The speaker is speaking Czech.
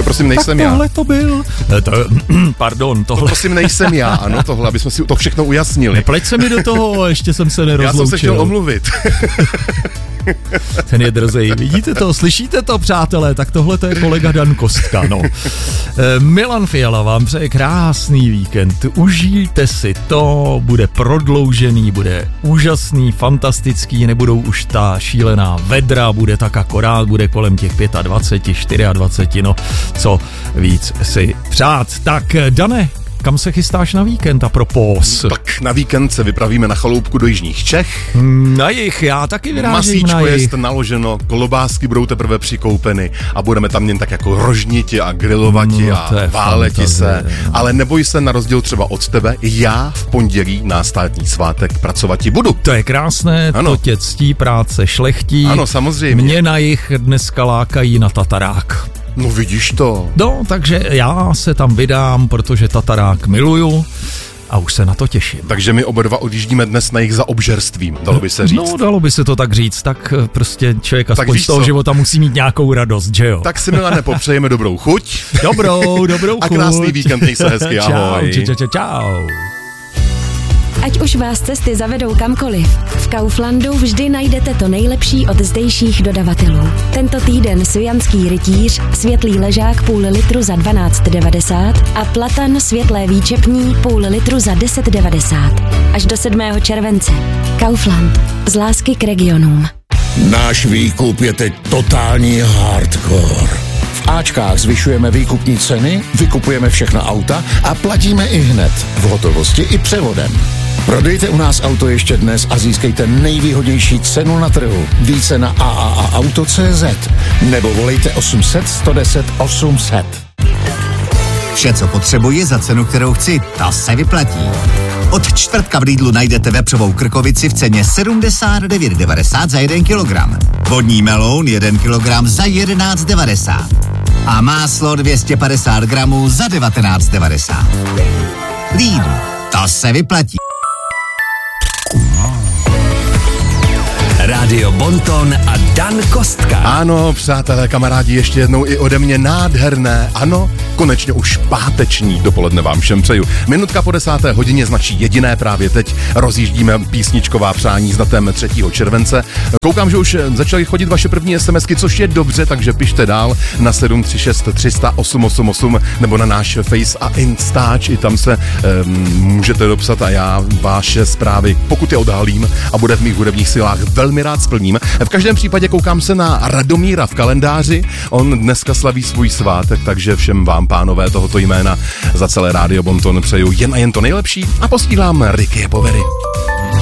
prosím nejsem tak já. tohle to byl. Pardon, tohle. To prosím nejsem já, ano, tohle, aby jsme si to všechno ujasnili. Nepleť se mi do toho, ještě jsem se nerozloučil. Já jsem se chtěl omluvit. Ten je drzej. Vidíte to, slyšíte to, přátelé? Tak tohle to je kolega Dan Kostka, no. Milan Fiala vám přeje krásný víkend. Užijte si to, bude prodloužený, bude úžasný, fantastický, nebudou už ta šílená vedra, bude tak akorát, bude kolem těch 25, 24, no co víc si přát. Tak, Dane, kam se chystáš na víkend a propos? Tak na víkend se vypravíme na chaloupku do jižních Čech. Na jich, já taky vyrážím na Masíčko jich. je naloženo, kolobásky budou teprve přikoupeny a budeme tam jen tak jako rožniti a grilovati a váleti se. Ale neboj se, na rozdíl třeba od tebe, já v pondělí na státní svátek pracovati budu. To je krásné, ano. To tě ctí, práce šlechtí. Ano, samozřejmě. Mě na jich dneska lákají na Tatarák. No vidíš to. No, takže já se tam vydám, protože Tatarák miluju a už se na to těším. Takže my oba dva odjíždíme dnes na jich za obžerstvím, dalo by se říct. No, dalo by se to tak říct, tak prostě člověk aspoň z toho života musí mít nějakou radost, že jo? Tak si, Milane, popřejeme dobrou chuť. Dobrou chuť. A krásný víkend, měj se hezky, ahoj. Čau. Ať už vás cesty zavedou kamkoliv, v Kauflandu vždy najdete to nejlepší od zdejších dodavatelů. Tento týden Svijanský rytíř, světlý ležák půl litru za 12,90 a platan světlé výčepní půl litru za 10,90. Až do 7. července. Kaufland. Z lásky k regionům. Náš výkup je teď totální hardcore. V Ačkách zvyšujeme výkupní ceny, vykupujeme všechna auta a platíme i hned, v hotovosti i převodem. Prodejte u nás auto ještě dnes a získejte nejvýhodnější cenu na trhu. Více na AAAauto.cz nebo volejte 800 110 800. Vše, co potřebuji za cenu, kterou chci, ta se vyplatí. Od čtvrtka v Lidlu najdete vepřovou krkovici v ceně 79,90 za 1 kilogram. Vodní meloun 1 kilogram za 11,90. A máslo 250 gramů za 19,90. Lidl, to se vyplatí. Rádio Bonton a Dan Kostka. Ano, přátelé, kamarádi, ještě jednou i ode mě nádherné, ano, konečně už páteční dopoledne vám všem přeju. Minutka po 10. hodině značí jediné právě teď. Rozjíždíme písničková přání s datem 3. července. Koukám, že už začaly chodit vaše první SMSky, což je dobře, takže pište dál na 736 300 888 nebo na náš Face a Instač, i tam se můžete dopsat a já vaše zprávy, pokud je odhalím a bude v mých hudebních silách, velmi rád splním. V každém případě koukám se na Radomíra v kalendáři. On dneska slaví svůj svátek, takže všem vám, pánové, tohoto jména za celé Rádio Bonton přeju jen a jen to nejlepší a posílám Ricky Povery.